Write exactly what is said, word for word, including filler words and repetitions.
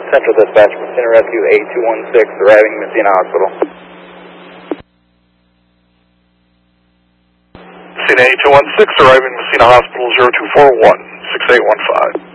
Central Dispatch, Messina Rescue eight two one six, arriving Messina Hospital. Messina eight two one six, arriving Messina Hospital zero two four one, six eight one five.